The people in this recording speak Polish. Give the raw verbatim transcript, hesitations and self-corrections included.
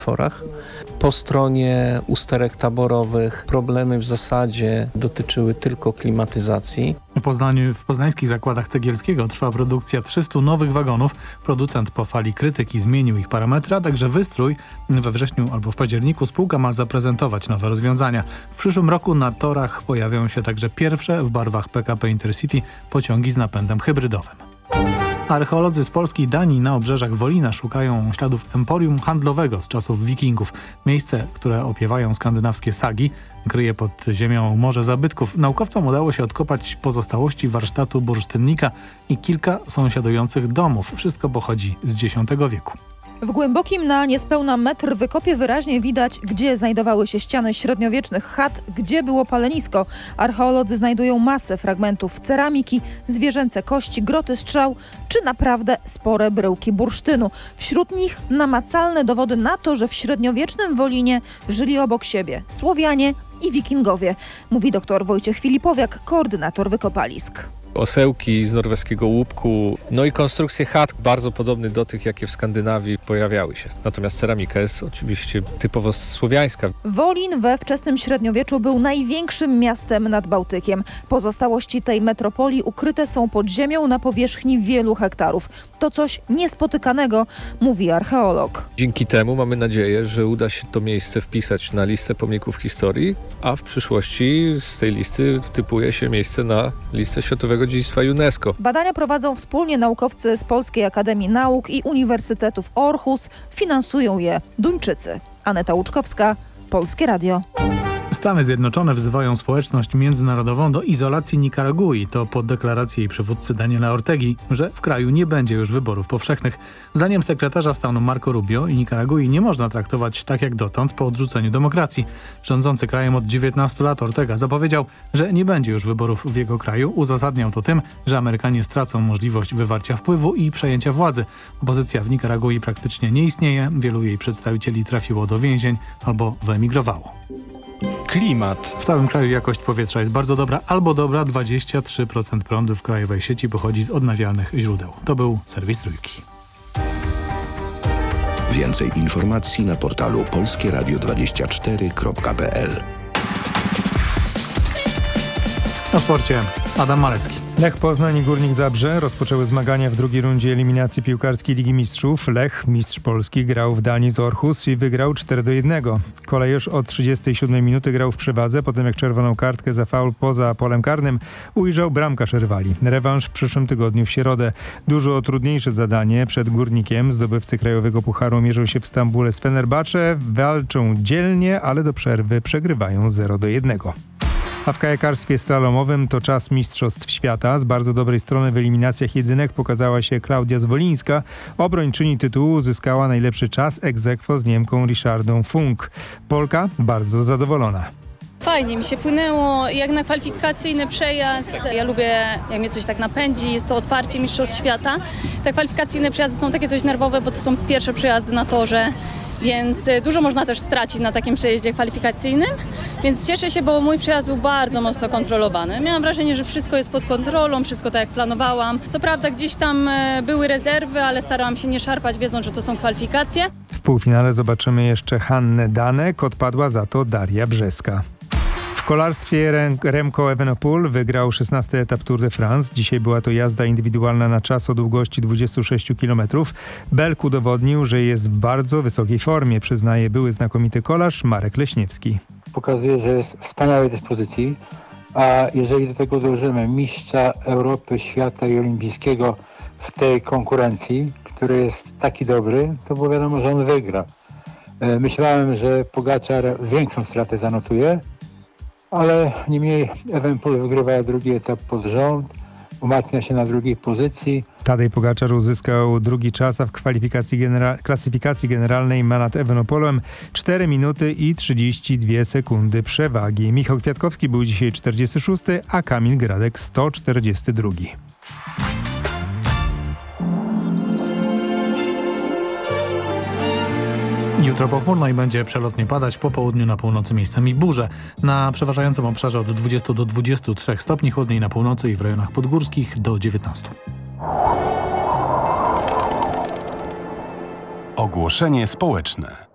forach. Po stronie usterek taborowych problemy w zasadzie dotyczyły tylko klimatyzacji. W Poznaniu, w poznańskich zakładach Cegielskiego trwa produkcja trzystu nowych wagonów. Producent po fali krytyki zmienił ich parametry, a także wystrój. We wrześniu albo w październiku spółka ma zaprezentować nowe rozwiązania. W przyszłym roku na torach pojawią się także pierwsze w barwach P K P Intercity pociągi z napędem hybrydowym. Archeolodzy z Polski i Danii na obrzeżach Wolina szukają śladów emporium handlowego z czasów wikingów. Miejsce, które opiewają skandynawskie sagi, kryje pod ziemią morze zabytków. Naukowcom udało się odkopać pozostałości warsztatu bursztynnika i kilka sąsiadujących domów. Wszystko pochodzi z dziesiątego wieku. W głębokim na niespełna metr wykopie wyraźnie widać, gdzie znajdowały się ściany średniowiecznych chat, gdzie było palenisko. Archeolodzy znajdują masę fragmentów ceramiki, zwierzęce kości, groty strzał, czy naprawdę spore bryłki bursztynu. Wśród nich namacalne dowody na to, że w średniowiecznym Wolinie żyli obok siebie Słowianie i Wikingowie, mówi dr Wojciech Filipowiak, koordynator wykopalisk. Osełki z norweskiego łupku, no i konstrukcje chat bardzo podobne do tych, jakie w Skandynawii pojawiały się. Natomiast ceramika jest oczywiście typowo słowiańska. Wolin we wczesnym średniowieczu był największym miastem nad Bałtykiem. Pozostałości tej metropolii ukryte są pod ziemią na powierzchni wielu hektarów. To coś niespotykanego, mówi archeolog. Dzięki temu mamy nadzieję, że uda się to miejsce wpisać na listę pomników historii, a w przyszłości z tej listy typuje się miejsce na listę Światowego Dziedzictwa UNESCO. Badania prowadzą wspólnie naukowcy z Polskiej Akademii Nauk i Uniwersytetów Aarhus. Finansują je Duńczycy. Aneta Łuczkowska, Polskie Radio. Stany Zjednoczone wzywają społeczność międzynarodową do izolacji Nikaragui. To po deklaracji jej przywódcy Daniela Ortegi, że w kraju nie będzie już wyborów powszechnych. Zdaniem sekretarza stanu Marco Rubio i Nikaragui nie można traktować tak jak dotąd po odrzuceniu demokracji. Rządzący krajem od dziewiętnastu lat Ortega zapowiedział, że nie będzie już wyborów w jego kraju. Uzasadniał to tym, że Amerykanie stracą możliwość wywarcia wpływu i przejęcia władzy. Opozycja w Nikaragui praktycznie nie istnieje. Wielu jej przedstawicieli trafiło do więzień albo wyemigrowało. Klimat. W całym kraju jakość powietrza jest bardzo dobra albo dobra. dwadzieścia trzy procent prądu w krajowej sieci pochodzi z odnawialnych źródeł. To był serwis Trójki. Więcej informacji na portalu polskie radio dwadzieścia cztery kropka p l. O sporcie Adam Malecki. Lech Poznań i Górnik Zabrze rozpoczęły zmagania w drugiej rundzie eliminacji piłkarskiej Ligi Mistrzów. Lech, mistrz Polski, grał w Danii z Aarhus i wygrał cztery do jednego. Kolejorz od trzydziestej siódmej minuty grał w przewadze, potem jak czerwoną kartkę za faul poza polem karnym ujrzał bramkarz rywali. Rewanż w przyszłym tygodniu w środę. Dużo trudniejsze zadanie przed Górnikiem. Zdobywcy Krajowego Pucharu mierzą się w Stambule z Fenerbahce. Walczą dzielnie, ale do przerwy przegrywają zero do jednego. A w kajakarstwie slalomowym to czas Mistrzostw Świata. Z bardzo dobrej strony w eliminacjach jedynek pokazała się Klaudia Zwolińska. Obrończyni tytułu uzyskała najlepszy czas ex aequo z Niemką Richardą Funk. Polka bardzo zadowolona. Fajnie mi się płynęło, jak na kwalifikacyjny przejazd. Ja lubię, jak mnie coś tak napędzi, jest to otwarcie Mistrzostw Świata. Te kwalifikacyjne przejazdy są takie dość nerwowe, bo to są pierwsze przejazdy na torze, więc dużo można też stracić na takim przejeździe kwalifikacyjnym. Więc cieszę się, bo mój przejazd był bardzo mocno kontrolowany. Miałam wrażenie, że wszystko jest pod kontrolą, wszystko tak jak planowałam. Co prawda gdzieś tam były rezerwy, ale starałam się nie szarpać, wiedząc, że to są kwalifikacje. W półfinale zobaczymy jeszcze Hannę Danek, odpadła za to Daria Brzeska. W kolarstwie Remco Evenepoel wygrał szesnasty etap Tour de France. Dzisiaj była to jazda indywidualna na czas o długości dwudziestu sześciu kilometrów. Belk udowodnił, że jest w bardzo wysokiej formie, przyznaje były znakomity kolarz Marek Leśniewski. Pokazuje, że jest w wspaniałej dyspozycji, a jeżeli do tego dążymy mistrza Europy, świata i olimpijskiego w tej konkurencji, który jest taki dobry, to było wiadomo, że on wygra. Myślałem, że Pogaczar większą stratę zanotuje, ale niemniej Evenepoel wygrywa drugi etap pod rząd, umacnia się na drugiej pozycji. Tadej Pogaczar uzyskał drugi czas, a w kwalifikacji genera- klasyfikacji generalnej ma nad Evenepoelem cztery minuty i trzydzieści dwie sekundy przewagi. Michał Kwiatkowski był dzisiaj czterdziesty szósty, a Kamil Gradek sto czterdziesty drugi. Jutro pochmurno i będzie przelotnie padać, po południu na północy miejscami burze. Na przeważającym obszarze od dwudziestu do dwudziestu trzech stopni, chłodniej na północy i w rejonach podgórskich do dziewiętnastu. Ogłoszenie społeczne.